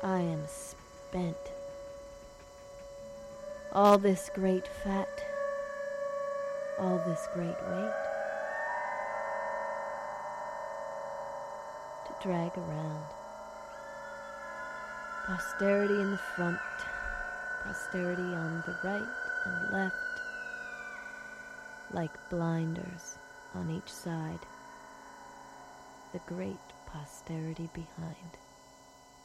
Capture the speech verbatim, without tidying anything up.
I am spent. All this great fat, all this great weight, to drag around. Posterity in the front, posterity on the right and left, like blinders on each side, the great posterity behind.